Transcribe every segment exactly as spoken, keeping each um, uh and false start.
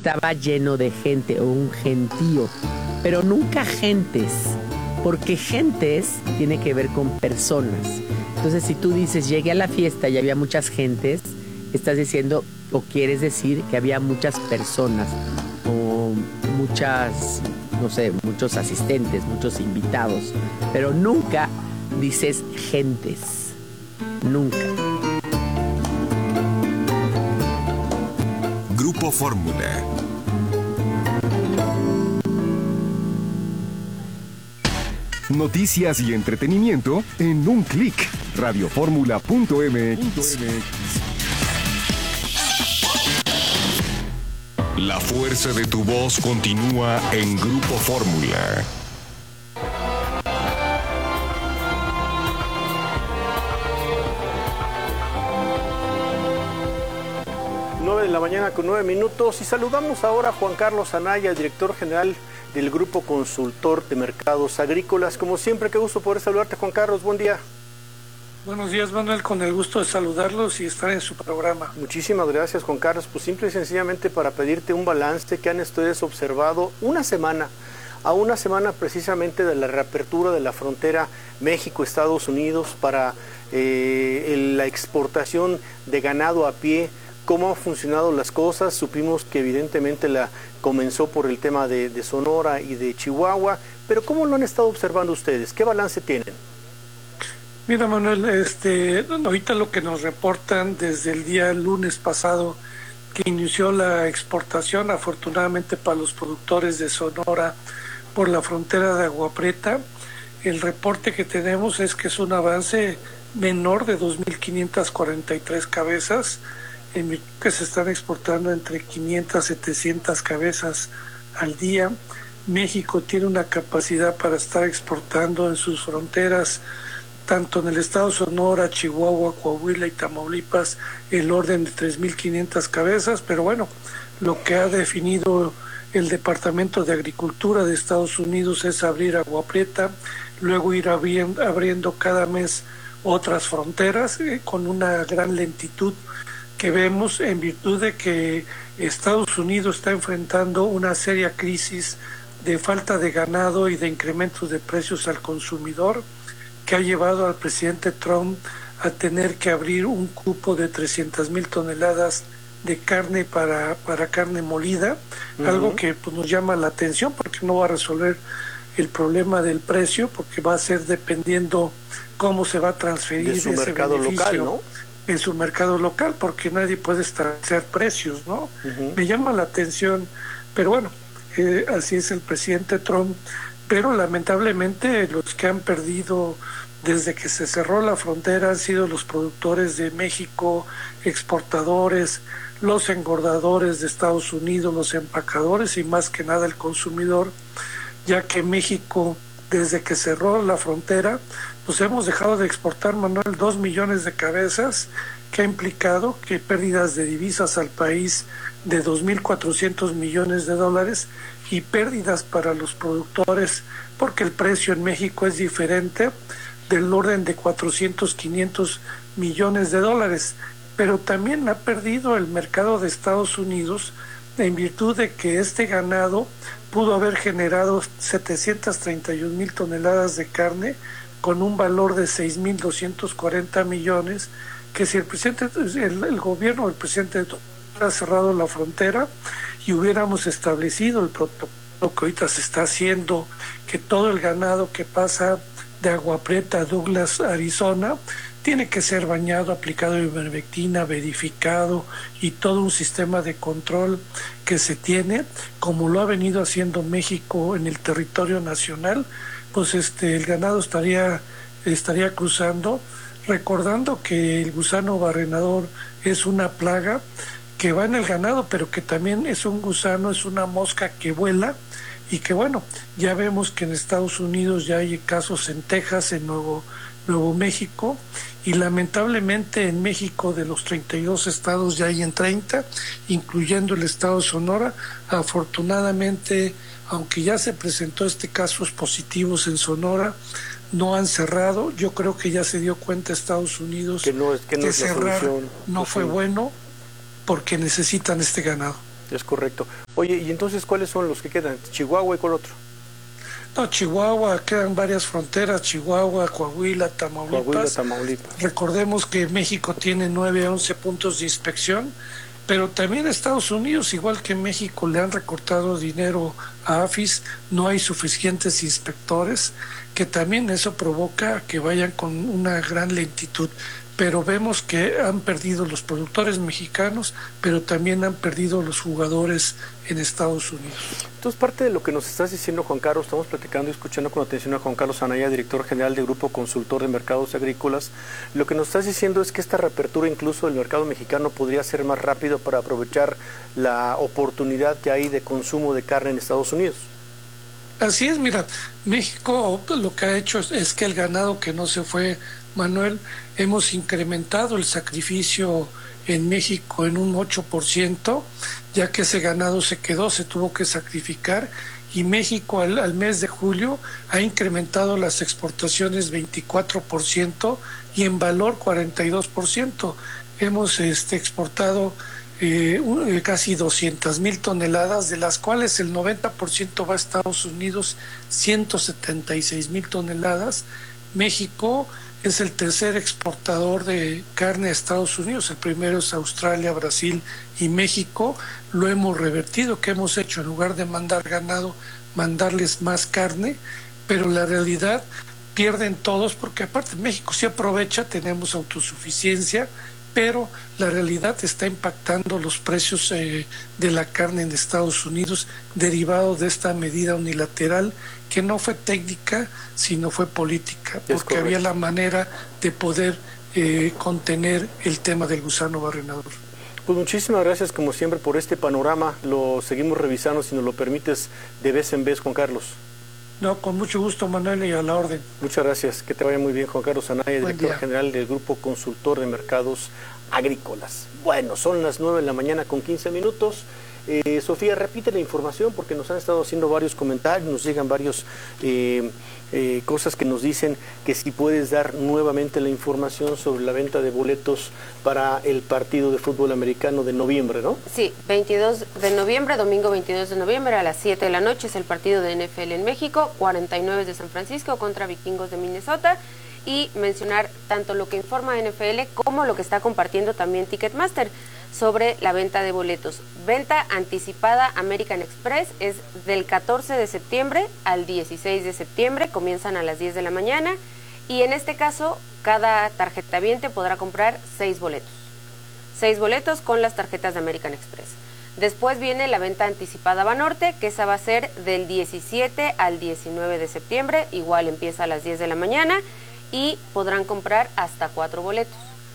estaba lleno de gente o un gentío, pero nunca gentes, porque gentes tiene que ver con personas. Entonces, si tú dices llegué a la fiesta y había muchas gentes, estás diciendo o quieres decir que había muchas personas o muchas, no sé, muchos asistentes, muchos invitados, pero nunca dices gentes, nunca. Grupo Fórmula. Noticias y entretenimiento en un clic. radioformula punto m x. La fuerza de tu voz continúa en Grupo Fórmula. nueve de la mañana con nueve minutos y saludamos ahora a Juan Carlos Anaya, director general del Grupo Consultor de Mercados Agrícolas. Como siempre, qué gusto poder saludarte, Juan Carlos. Buen día. Buenos días, Manuel, con el gusto de saludarlos y estar en su programa. Muchísimas gracias, Juan Carlos. Pues simple y sencillamente para pedirte un balance que han ustedes observado una semana, a una semana precisamente de la reapertura de la frontera México-Estados Unidos para eh, el, la exportación de ganado a pie. ¿Cómo han funcionado las cosas? Supimos que evidentemente la comenzó por el tema de, de Sonora y de Chihuahua, pero ¿cómo lo han estado observando ustedes? ¿Qué balance tienen? Mira, Manuel, este, ahorita lo que nos reportan desde el día lunes pasado que inició la exportación, afortunadamente para los productores de Sonora, por la frontera de Agua Prieta, el reporte que tenemos es que es un avance menor de dos mil quinientas cuarenta y tres cabezas, en que se están exportando entre quinientas, setecientas cabezas al día. México tiene una capacidad para estar exportando en sus fronteras, tanto en el estado de Sonora, Chihuahua, Coahuila y Tamaulipas, el orden de tres mil quinientas cabezas, pero bueno, lo que ha definido el Departamento de Agricultura de Estados Unidos es abrir Agua Prieta, luego ir abriendo, abriendo cada mes otras fronteras eh, con una gran lentitud que vemos en virtud de que Estados Unidos está enfrentando una seria crisis de falta de ganado y de incrementos de precios al consumidor, que ha llevado al presidente Trump a tener que abrir un cupo de trescientas mil toneladas de carne para, para carne molida, uh-huh. algo que pues, nos llama la atención porque no va a resolver el problema del precio, porque va a ser dependiendo cómo se va a transferir de su ese mercado beneficio local, ¿no? En su mercado local, porque nadie puede establecer precios, ¿no? Uh-huh. Me llama la atención, pero bueno, eh, así es el presidente Trump, pero lamentablemente los que han perdido desde que se cerró la frontera han sido los productores de México, exportadores, los engordadores de Estados Unidos, los empacadores y más que nada el consumidor, ya que México, desde que cerró la frontera, pues hemos dejado de exportar, Manuel, dos millones de cabezas, que ha implicado que pérdidas de divisas al país de dos mil cuatrocientos millones de dólares y pérdidas para los productores, porque el precio en México es diferente, del orden de cuatrocientos, quinientos millones de dólares, pero también ha perdido el mercado de Estados Unidos en virtud de que este ganado pudo haber generado setecientas treinta y un mil toneladas de carne con un valor de seis mil doscientos cuarenta millones, que si el presidente, el, el gobierno, el presidente hubiera cerrado la frontera y hubiéramos establecido el protocolo que ahorita se está haciendo, que todo el ganado que pasa de Agua Prieta a Douglas, Arizona, tiene que ser bañado, aplicado ivermectina, verificado y todo un sistema de control que se tiene, como lo ha venido haciendo México en el territorio nacional, pues este el ganado estaría estaría cruzando, recordando que el gusano barrenador es una plaga que va en el ganado, pero que también es un gusano, es una mosca que vuela y que bueno, ya vemos que en Estados Unidos ya hay casos en Texas, en Nuevo Nuevo México, y lamentablemente en México de los treinta y dos estados ya hay en treinta, incluyendo el estado de Sonora. Afortunadamente, aunque ya se presentó este casos positivos en Sonora, no han cerrado. Yo creo que ya se dio cuenta Estados Unidos que, no es, que, no que es cerrar solución. no fue bueno, porque necesitan este ganado. Es correcto. Oye, ¿y entonces cuáles son los que quedan? ¿Chihuahua y cuál otro? No, Chihuahua, quedan varias fronteras, Chihuahua, Coahuila, Tamaulipas. Coahuila, Tamaulipas. Recordemos que México tiene nueve a once puntos de inspección, pero también Estados Unidos, igual que México, le han recortado dinero a AFIS, no hay suficientes inspectores, que también eso provoca que vayan con una gran lentitud. Pero vemos que han perdido los productores mexicanos, pero también han perdido los jugadores en Estados Unidos. Entonces, parte de lo que nos estás diciendo, Juan Carlos, estamos platicando y escuchando con atención a Juan Carlos Anaya, director general del Grupo Consultor de Mercados Agrícolas. Lo que nos estás diciendo es que esta reapertura incluso del mercado mexicano podría ser más rápido para aprovechar la oportunidad que hay de consumo de carne en Estados Unidos. Así es, mira, México lo que ha hecho es, es que el ganado que no se fue, Manuel, hemos incrementado el sacrificio en México en un ocho por ciento, ya que ese ganado se quedó, se tuvo que sacrificar, y México al, al mes de julio ha incrementado las exportaciones veinticuatro por ciento y en valor cuarenta y dos por ciento. Hemos este, exportado Eh, casi doscientas mil toneladas, de las cuales el noventa por ciento va a Estados Unidos, ciento setenta y seis mil toneladas. México es el tercer exportador de carne a Estados Unidos, el primero es Australia, Brasil y México. Lo hemos revertido, que hemos hecho, en lugar de mandar ganado, mandarles más carne, pero la realidad pierden todos, porque aparte México sí aprovecha, tenemos autosuficiencia, pero la realidad está impactando los precios eh, de la carne en Estados Unidos, derivado de esta medida unilateral que no fue técnica, sino fue política, porque había la manera de poder eh, contener el tema del gusano barrenador. Pues muchísimas gracias, como siempre, por este panorama. Lo seguimos revisando, si nos lo permites, de vez en vez, Juan Carlos. No, con mucho gusto, Manuel, y a la orden. Muchas gracias. Que te vaya muy bien, Juan Carlos Anaya, director general del Grupo Consultor de Mercados Agrícolas. Bueno, son las nueve de la mañana con quince minutos. Eh, Sofía, repite la información porque nos han estado haciendo varios comentarios, nos llegan varios eh, eh, cosas que nos dicen que si puedes dar nuevamente la información sobre la venta de boletos para el partido de fútbol americano de noviembre, ¿no? Sí, veintidós de noviembre, domingo veintidós de noviembre a las siete de la noche es el partido de N F L en México, cuarenta y nueve de San Francisco contra Vikingos de Minnesota. Y mencionar tanto lo que informa N F L como lo que está compartiendo también Ticketmaster sobre la venta de boletos. Venta anticipada American Express es del catorce de septiembre al dieciséis de septiembre, comienzan a las diez de la mañana y en este caso cada tarjetaviente podrá comprar seis boletos. Seis boletos con las tarjetas de American Express. Después viene la venta anticipada Banorte, que esa va a ser del diecisiete al diecinueve de septiembre, igual empieza a las diez de la mañana y podrán comprar hasta cuatro boletos.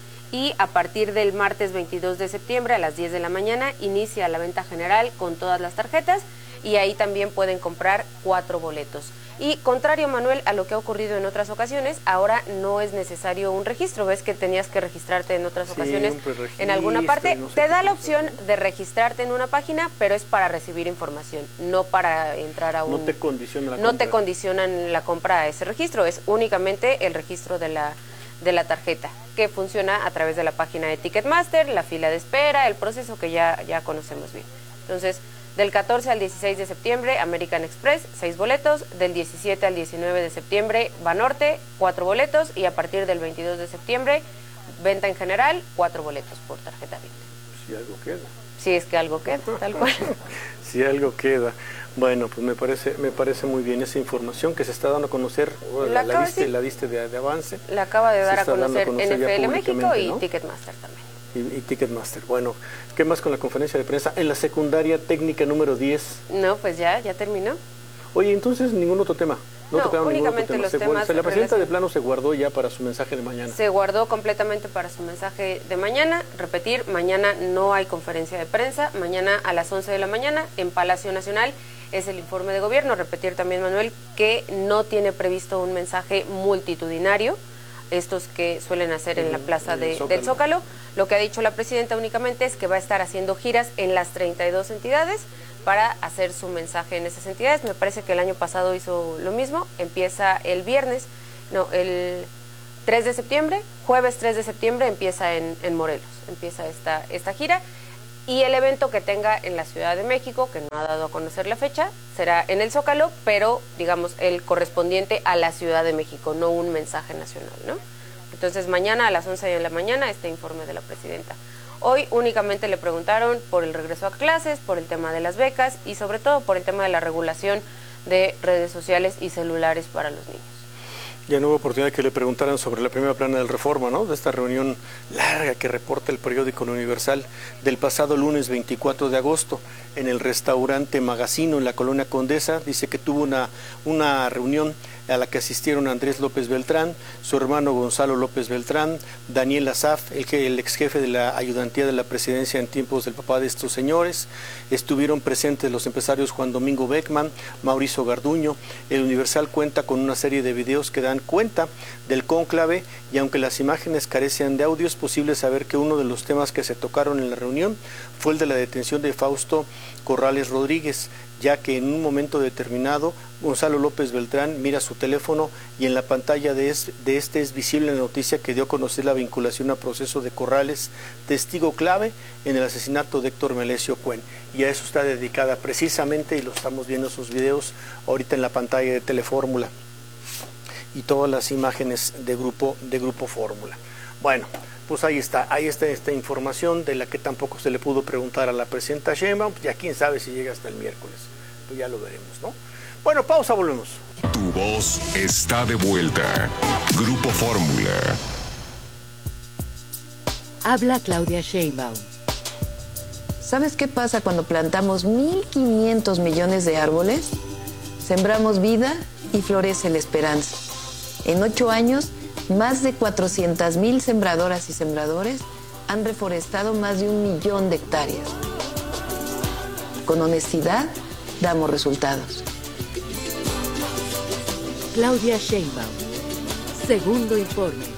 Y a partir del martes veintidós de septiembre a las diez de la mañana inicia la venta general con todas las tarjetas y ahí también pueden comprar cuatro boletos. Y contrario, Manuel, a lo que ha ocurrido en otras ocasiones, ahora no es necesario un registro. Ves que tenías que registrarte en otras ocasiones en alguna parte. No sé, te da la opción de registrarte en una página, pero es para recibir información, no para entrar a un... No te condiciona la no compra. te condicionan la compra a ese registro, es únicamente el registro de la, de la tarjeta, que funciona a través de la página de Ticketmaster, la fila de espera, el proceso que ya, ya conocemos bien. Entonces, del catorce al dieciséis de septiembre, American Express, seis boletos. Del diecisiete al diecinueve de septiembre, Banorte, cuatro boletos. Y a partir del veintidós de septiembre, venta en general, cuatro boletos por tarjeta veinte. Si algo queda. Si es que algo queda, tal cual. Si algo queda. Bueno, pues me parece me parece muy bien esa información que se está dando a conocer. Bueno, la, la, diste, la diste de, de avance. La acaba de dar a conocer, a conocer N F L México y ¿no? Ticketmaster también. Y, y Ticketmaster. Bueno, ¿qué más con la conferencia de prensa? En la secundaria técnica número diez. No, pues ya, ya terminó. Oye, entonces ningún otro tema. No, no tocaron únicamente ningún otro tema. los temas. Se, la presidenta de plano se guardó ya para su mensaje de mañana. Se guardó completamente para su mensaje de mañana. Repetir, mañana no hay conferencia de prensa. Mañana a las once de la mañana en Palacio Nacional es el informe de gobierno. Repetir también, Manuel, que no tiene previsto un mensaje multitudinario, estos que suelen hacer en la plaza de, Zócalo. del Zócalo. Lo que ha dicho la presidenta únicamente es que va a estar haciendo giras en las treinta y dos entidades para hacer su mensaje en esas entidades. Me parece que el año pasado hizo lo mismo. Empieza el viernes, no, el tres de septiembre, jueves tres de septiembre empieza en, en Morelos, empieza esta, esta gira. Y el evento que tenga en la Ciudad de México, que no ha dado a conocer la fecha, será en el Zócalo, pero digamos el correspondiente a la Ciudad de México, no un mensaje nacional, ¿no? Entonces mañana a las once de la mañana este informe de la presidenta. Hoy únicamente le preguntaron por el regreso a clases, por el tema de las becas y sobre todo por el tema de la regulación de redes sociales y celulares para los niños. Ya no hubo oportunidad de que le preguntaran sobre la primera plana del Reforma, ¿no? De esta reunión larga que reporta el periódico Universal del pasado lunes veinticuatro de agosto en el restaurante Magazino en la Colonia Condesa. Dice que tuvo una, una reunión a la que asistieron Andrés López Beltrán, su hermano Gonzalo López Beltrán, Daniel Asaf, el, el ex jefe de la ayudantía de la presidencia en tiempos del papá de estos señores. Estuvieron presentes los empresarios Juan Domingo Beckman, Mauricio Garduño. El Universal cuenta con una serie de videos que dan cuenta del cónclave y aunque las imágenes carecen de audio, es posible saber que uno de los temas que se tocaron en la reunión fue el de la detención de Fausto Corrales Rodríguez, ya que en un momento determinado Gonzalo López Beltrán mira su teléfono y en la pantalla de, es, de este es visible la noticia que dio a conocer la vinculación a proceso de Corrales, testigo clave en el asesinato de Héctor Melesio Cuen. Y a eso está dedicada precisamente, y lo estamos viendo sus videos ahorita en la pantalla de Telefórmula y todas las imágenes de Grupo, de Grupo Fórmula. Bueno, pues ahí está, ahí está esta información de la que tampoco se le pudo preguntar a la presidenta Sheinbaum, ya quién sabe si llega hasta el miércoles, pues ya lo veremos, ¿no? Bueno, pausa, volvemos. Tu voz está de vuelta. Grupo Fórmula. Habla Claudia Sheinbaum. ¿Sabes qué pasa cuando plantamos mil quinientos millones de árboles? Sembramos vida y florece la esperanza. En ocho años, más de cuatrocientas mil sembradoras y sembradores han reforestado más de un millón de hectáreas. Con honestidad, damos resultados. Claudia Sheinbaum. Segundo informe.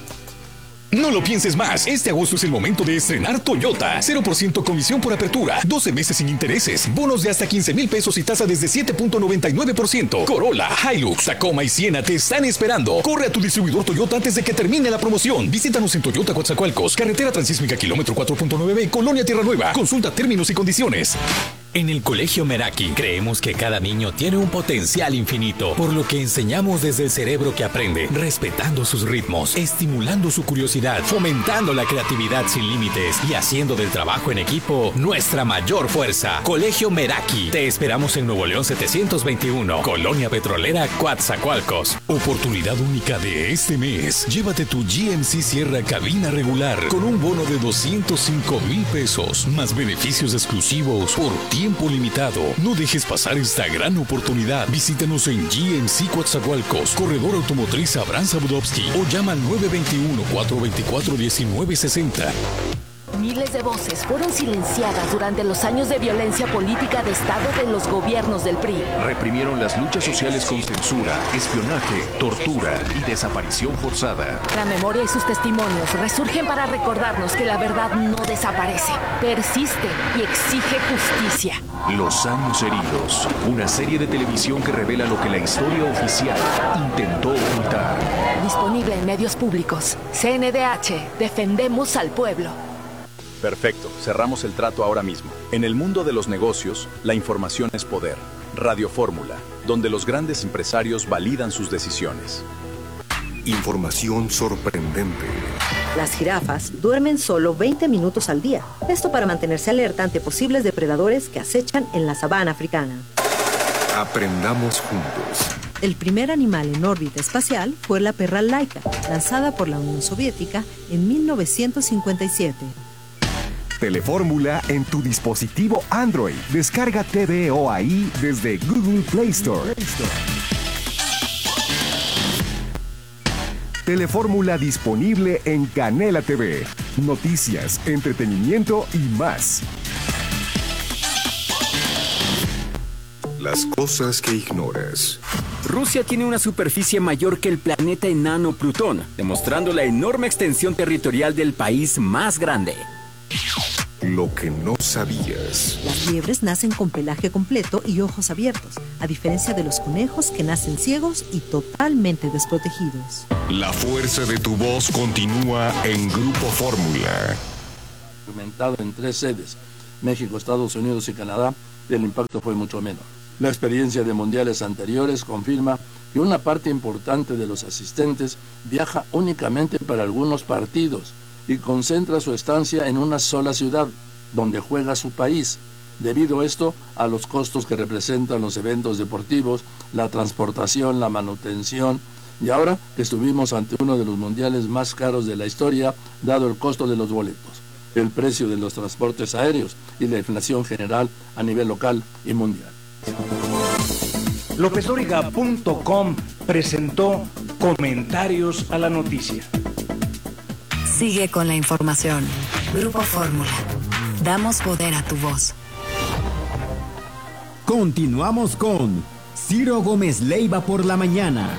No lo pienses más. Este agosto es el momento de estrenar Toyota. cero por ciento comisión por apertura. doce meses sin intereses. Bonos de hasta quince mil pesos y tasa desde siete punto noventa y nueve por ciento. Corolla, Hilux, Tacoma y Siena te están esperando. Corre a tu distribuidor Toyota antes de que termine la promoción. Visítanos en Toyota Coatzacoalcos, carretera transísmica kilómetro cuatro punto nueve, Colonia Tierra Nueva. Consulta términos y condiciones. En el Colegio Meraki creemos que cada niño tiene un potencial infinito, por lo que enseñamos desde el cerebro que aprende, respetando sus ritmos, estimulando su curiosidad, fomentando la creatividad sin límites y haciendo del trabajo en equipo nuestra mayor fuerza. Colegio Meraki. Te esperamos en Nuevo León setecientos veintiuno, Colonia Petrolera, Coatzacoalcos. Oportunidad única de este mes. Llévate tu G M C Sierra cabina regular con un bono de doscientos cinco mil pesos, más beneficios exclusivos por ti. Tiempo limitado. No dejes pasar esta gran oportunidad. Visítanos en G M C Coatzacoalcos, Corredor Automotriz Abraham Zabudowski o llama al nueve dos uno, cuatro dos cuatro, uno nueve seis cero. Miles de voces fueron silenciadas durante los años de violencia política de Estado de los gobiernos del P R I. Reprimieron las luchas sociales con censura, espionaje, tortura y desaparición forzada. La memoria y sus testimonios resurgen para recordarnos que la verdad no desaparece, persiste y exige justicia. Los años heridos, una serie de televisión que revela lo que la historia oficial intentó ocultar. Disponible en medios públicos. C N D H, defendemos al pueblo. Perfecto, cerramos el trato ahora mismo. En el mundo de los negocios, la información es poder. Radio Fórmula, donde los grandes empresarios validan sus decisiones. Información sorprendente. Las jirafas duermen solo veinte minutos al día. Esto para mantenerse alerta ante posibles depredadores que acechan en la sabana africana. Aprendamos juntos. El primer animal en órbita espacial fue la perra Laika, lanzada por la Unión Soviética en mil novecientos cincuenta y siete. Telefórmula en tu dispositivo Android. Descarga T V O ahí desde Google Play Store. Telefórmula disponible en Canela T V. Noticias, entretenimiento y más. Las cosas que ignoras. Rusia tiene una superficie mayor que el planeta enano Plutón, demostrando la enorme extensión territorial del país más grande. Lo que no sabías. Las liebres nacen con pelaje completo y ojos abiertos, a diferencia de los conejos que nacen ciegos y totalmente desprotegidos. La fuerza de tu voz continúa en Grupo Fórmula. experimentado en tres sedes, México, Estados Unidos y Canadá, el impacto fue mucho menor. La experiencia de mundiales anteriores confirma que una parte importante de los asistentes viaja únicamente para algunos partidos y concentra su estancia en una sola ciudad, donde juega su país, debido esto a los costos que representan los eventos deportivos, la transportación, la manutención, y ahora que estuvimos ante uno de los mundiales más caros de la historia, dado el costo de los boletos, el precio de los transportes aéreos y la inflación general a nivel local y mundial. López Dóriga punto com presentó Comentarios a la Noticia. Sigue con la información. Grupo Fórmula. Damos poder a tu voz. Continuamos con Ciro Gómez Leiva por la mañana.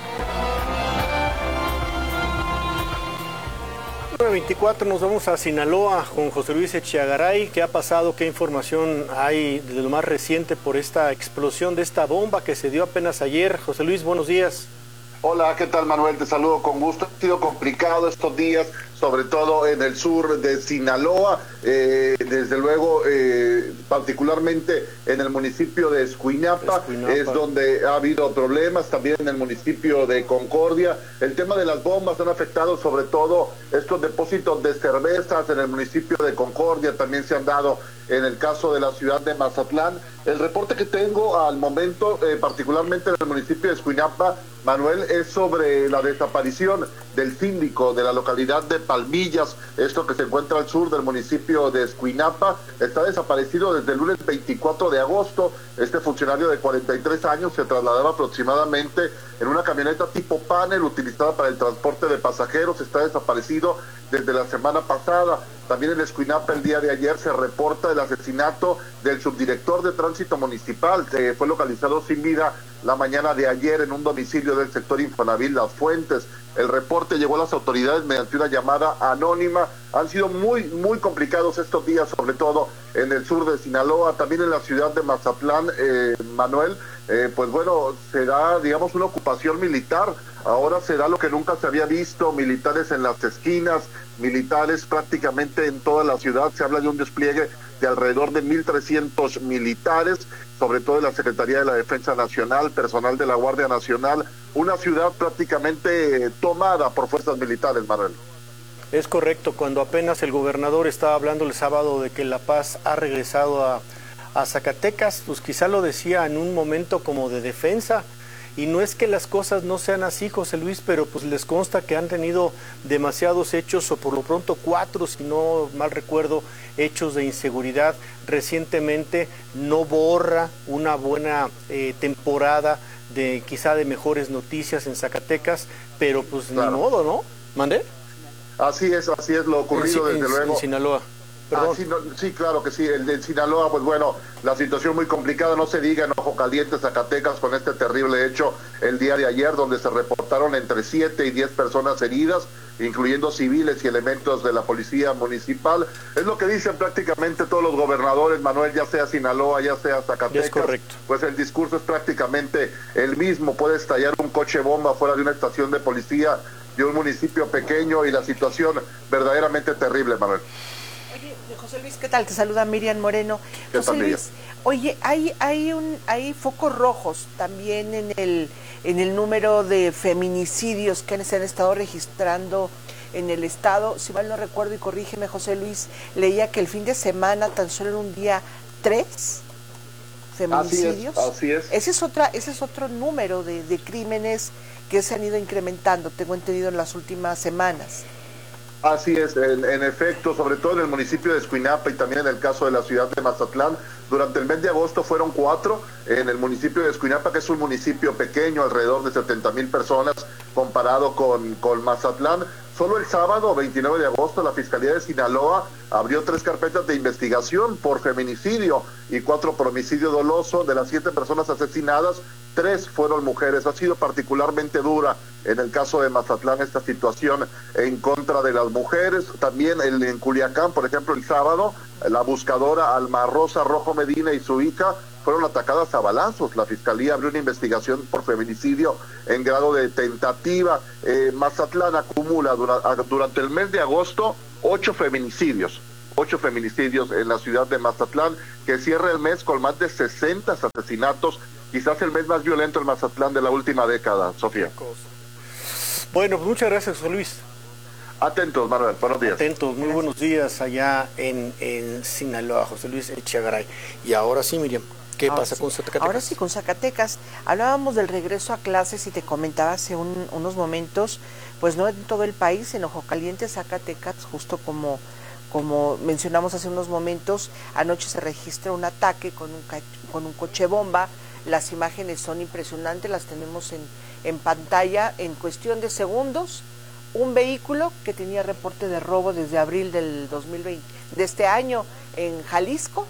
nueve veinticuatro, nos vamos a Sinaloa con José Luis Echeagaray. ¿Qué ha pasado? ¿Qué información hay de lo más reciente por esta explosión de esta bomba que se dio apenas ayer? José Luis, buenos días. Hola, ¿qué tal, Manuel? Te saludo con gusto. Ha sido complicado estos días, sobre todo en el sur de Sinaloa, eh, desde luego, eh, particularmente en el municipio de Escuinapa, Escuinapa, es donde ha habido problemas, también en el municipio de Concordia. El tema de las bombas han afectado sobre todo estos depósitos de cervezas en el municipio de Concordia, también se han dado en el caso de la ciudad de Mazatlán. El reporte que tengo al momento, eh, particularmente en el municipio de Escuinapa, Manuel, es sobre la desaparición del síndico de la localidad de Palmillas, esto que se encuentra al sur del municipio de Escuinapa. Está desaparecido desde el lunes veinticuatro de agosto. Este funcionario de cuarenta y tres años se trasladaba aproximadamente en una camioneta tipo panel utilizada para el transporte de pasajeros. Está desaparecido desde la semana pasada. También en Escuinapa el día de ayer se reporta el asesinato del subdirector de tránsito municipal, que fue localizado sin vida la mañana de ayer en un domicilio del sector Infonavit Las Fuentes. El reporte llegó a las autoridades mediante una llamada anónima. Han sido muy, muy complicados estos días, sobre todo en el sur de Sinaloa, también en la ciudad de Mazatlán, eh, Manuel. Eh, pues bueno, será, digamos, una ocupación militar. Ahora será lo que nunca se había visto, militares en las esquinas, militares prácticamente en toda la ciudad. Se habla de un despliegue de alrededor de mil trescientos militares, sobre todo de la Secretaría de la Defensa Nacional, personal de la Guardia Nacional, una ciudad prácticamente tomada por fuerzas militares, Manuel. Es correcto, cuando apenas el gobernador estaba hablando el sábado de que La Paz ha regresado a, a Zacatecas, pues quizá lo decía en un momento como de defensa. Y no es que las cosas no sean así, José Luis, pero pues les consta que han tenido demasiados hechos, o por lo pronto cuatro, si no mal recuerdo, hechos de inseguridad recientemente. No borra una buena eh, temporada de quizá de mejores noticias en Zacatecas, pero pues claro, ni modo, ¿no? ¿Mandé? Así es, así es lo ocurrido en, desde en, luego. En Sinaloa. Ah, sí, no, sí, claro que sí, el de Sinaloa, pues bueno, la situación muy complicada, no se diga en Ojo Caliente, Zacatecas, con este terrible hecho el día de ayer, donde se reportaron entre siete y diez personas heridas, incluyendo civiles y elementos de la policía municipal. Es lo que dicen prácticamente todos los gobernadores, Manuel, ya sea Sinaloa, ya sea Zacatecas. Es correcto. Pues el discurso es prácticamente el mismo. Puede estallar un coche bomba fuera de una estación de policía de un municipio pequeño y la situación verdaderamente terrible, Manuel. Oye, José Luis, ¿qué tal? Te saluda Miriam Moreno. ¿Qué José tal, Miriam? Luis, oye, hay hay un hay focos rojos también en el en el número de feminicidios que se han estado registrando en el estado. Si mal no recuerdo, y corrígeme, José Luis, leía que el fin de semana tan solo en un día tres feminicidios. Así es, así es. Ese es otra ese es otro número de, de crímenes que se han ido incrementando, tengo entendido, en las últimas semanas. Así es, en, en efecto, sobre todo en el municipio de Escuinapa y también en el caso de la ciudad de Mazatlán, durante el mes de agosto fueron cuatro, en el municipio de Escuinapa, que es un municipio pequeño, alrededor de setenta mil personas, comparado con, con Mazatlán. Solo el sábado, veintinueve de agosto, la Fiscalía de Sinaloa abrió tres carpetas de investigación por feminicidio y cuatro por homicidio doloso. De las siete personas asesinadas, tres fueron mujeres. Ha sido particularmente dura en el caso de Mazatlán esta situación en contra de las mujeres. También el, en Culiacán, por ejemplo, el sábado, la buscadora Alma Rosa Rojo Medina y su hija fueron atacadas a balazos. La Fiscalía abrió una investigación por feminicidio en grado de tentativa. Eh, Mazatlán acumula dura, durante el mes de agosto ocho feminicidios. ocho feminicidios en la ciudad de Mazatlán, que cierra el mes con más de sesenta asesinatos, quizás el mes más violento en Mazatlán de la última década, Sofía. Bueno, pues muchas gracias, José Luis. Atentos, Manuel, buenos días. Atentos, muy buenos días allá en, en Sinaloa, José Luis Echegaray. Y ahora sí, Miriam, ¿qué ahora pasa sí. con Zacatecas? Ahora sí, con Zacatecas. Hablábamos del regreso a clases y te comentaba hace un, unos momentos, pues no en todo el país, en Ojo Caliente, Zacatecas, justo como, como mencionamos hace unos momentos, anoche se registra un ataque con un, con un coche bomba. Las imágenes son impresionantes, las tenemos en, en pantalla en cuestión de segundos. Un vehículo que tenía reporte de robo desde abril del dos mil veinte, de este año en Jalisco,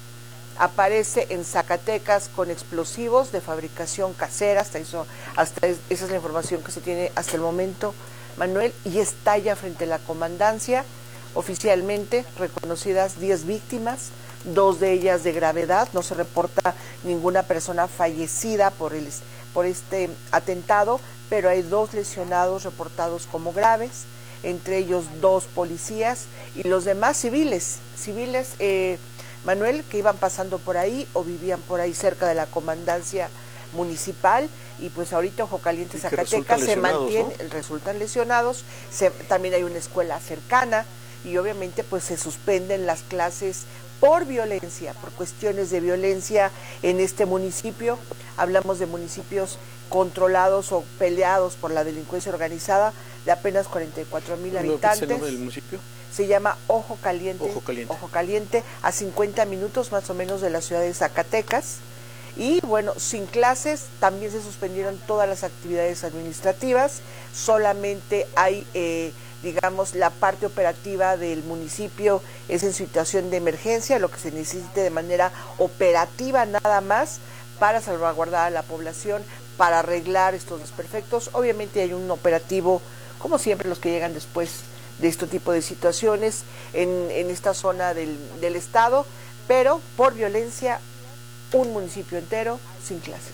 aparece en Zacatecas con explosivos de fabricación casera, hasta eso, hasta es, esa es la información que se tiene hasta el momento, Manuel, y estalla frente a la comandancia. Oficialmente reconocidas diez víctimas, dos de ellas de gravedad, no se reporta ninguna persona fallecida por el por este atentado, pero hay dos lesionados reportados como graves, entre ellos dos policías y los demás civiles, civiles, eh, Manuel, que iban pasando por ahí o vivían por ahí cerca de la comandancia municipal, y pues ahorita Ojo Caliente, Zacatecas se mantiene, ¿no? Resultan lesionados, se, también hay una escuela cercana y obviamente pues se suspenden las clases por violencia, por cuestiones de violencia en este municipio. Hablamos de municipios controlados o peleados por la delincuencia organizada de apenas cuarenta y cuatro mil habitantes. ¿El nombre del municipio? Se llama Ojo Caliente, Ojo Caliente, Ojo Caliente, a cincuenta minutos más o menos de la ciudad de Zacatecas. Y bueno, sin clases, también se suspendieron todas las actividades administrativas, solamente hay, eh, digamos, la parte operativa del municipio es en situación de emergencia, lo que se necesite de manera operativa nada más para salvaguardar a la población, para arreglar estos desperfectos. Obviamente hay un operativo, como siempre los que llegan después de este tipo de situaciones en, en esta zona del, del estado, pero por violencia un municipio entero sin clases,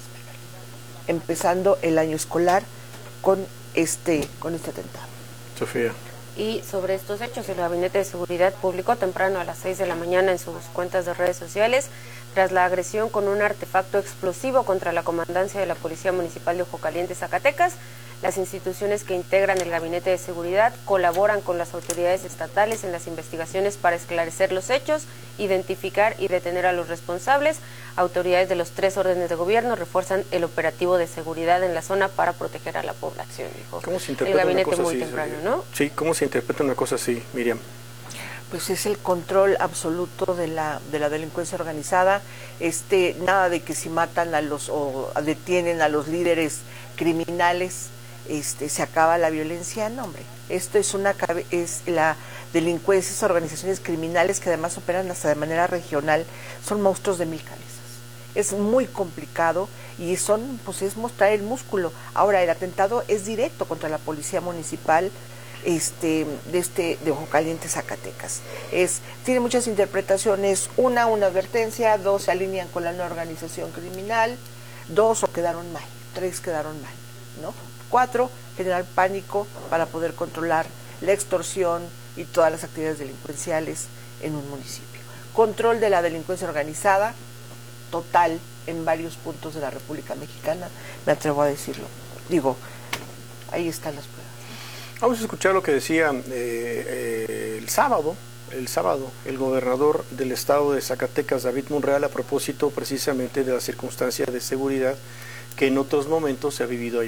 empezando el año escolar con este, con este atentado. Sofía. Y sobre estos hechos, el Gabinete de Seguridad publicó temprano a las seis de la mañana en sus cuentas de redes sociales, tras la agresión con un artefacto explosivo contra la comandancia de la Policía Municipal de Ojo Caliente, Zacatecas, las instituciones que integran el Gabinete de Seguridad colaboran con las autoridades estatales en las investigaciones para esclarecer los hechos, identificar y detener a los responsables. Autoridades de los tres órdenes de gobierno refuerzan el operativo de seguridad en la zona para proteger a la población, dijo ¿Cómo se interpreta el gabinete una cosa muy así, temprano, ¿no? Sí, ¿cómo se interpreta una cosa así, Miriam? Pues es el control absoluto de la de la delincuencia organizada, este nada de que si matan a los o detienen a los líderes criminales, este se acaba la violencia, no, hombre. Esto es una es la delincuencia, esas organizaciones criminales que además operan hasta de manera regional, son monstruos de mil cabezas. Es muy complicado y son pues es mostrar el músculo. Ahora el atentado es directo contra la policía municipal este de este de Ojo Caliente, Zacatecas. Es tiene muchas interpretaciones, una una advertencia, dos se alinean con la nueva organización criminal, dos o quedaron mal, tres quedaron mal, ¿no? Cuatro, generar pánico para poder controlar la extorsión y todas las actividades delincuenciales en un municipio. Control de la delincuencia organizada total en varios puntos de la República Mexicana, me atrevo a decirlo. Digo, ahí están las pruebas. Vamos a escuchar lo que decía eh, eh, el sábado, el sábado, el gobernador del estado de Zacatecas, David Monreal, a propósito precisamente de la circunstancia de seguridad que en otros momentos se ha vivido ahí.